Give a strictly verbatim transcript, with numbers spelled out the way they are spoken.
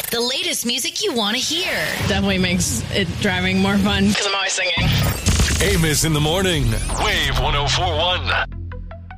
The latest music you want to hear. Definitely makes it driving more fun because I'm always singing. Amos in the morning. Wave one oh four one.